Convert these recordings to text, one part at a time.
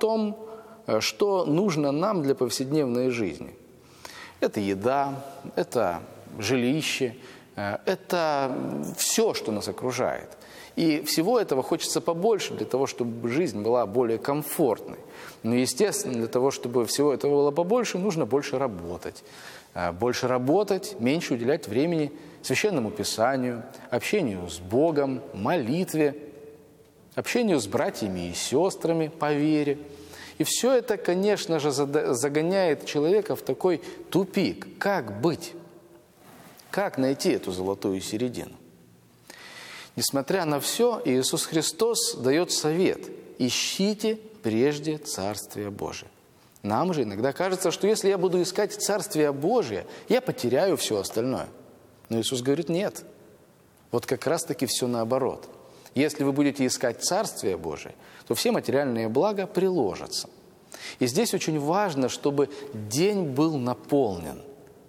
том, что нужно нам для повседневной жизни. Это еда, это жилище, это все, что нас окружает. И всего этого хочется побольше для того, чтобы жизнь была более комфортной. Но, естественно, для того, чтобы всего этого было побольше, нужно больше работать. Больше работать, меньше уделять времени Священному Писанию, общению с Богом, молитве, общению с братьями и сестрами по вере. И все это, конечно же, загоняет человека в такой тупик. Как быть? Как найти эту золотую середину? Несмотря на все, Иисус Христос дает совет: ищите прежде Царствие Божие. Нам же иногда кажется, что если я буду искать Царствие Божие, я потеряю все остальное. Но Иисус говорит: нет. Вот как раз-таки все наоборот. Если вы будете искать Царствие Божие, то все материальные блага приложатся. И здесь очень важно, чтобы день был наполнен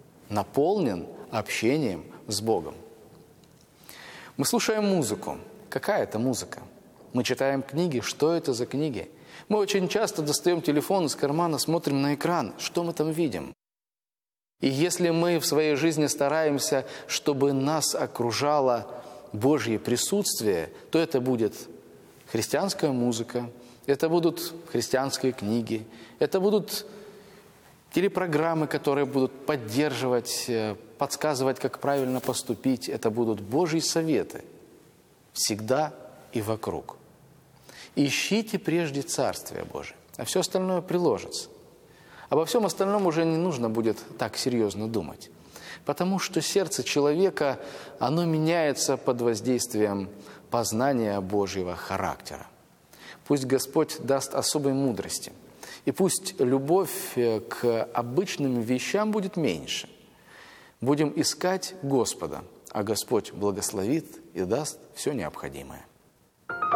общением с Богом. Мы слушаем музыку. Какая это музыка? Мы читаем книги. Что это за книги? Мы очень часто достаем телефон из кармана, смотрим на экран. Что мы там видим? И если мы в своей жизни стараемся, чтобы нас окружало Божье присутствие, то это будет христианская музыка, это будут христианские книги, это будут телепрограммы, которые будут поддерживать, подсказывать, как правильно поступить. Это будут Божьи советы всегда и вокруг. Ищите прежде Царствие Божие, а все остальное приложится. Обо всем остальном уже не нужно будет так серьезно думать. Потому что сердце человека, оно меняется под воздействием познания Божьего характера. Пусть Господь даст особой мудрости. И пусть любовь к обычным вещам будет меньше. Будем искать Господа, а Господь благословит и даст все необходимое.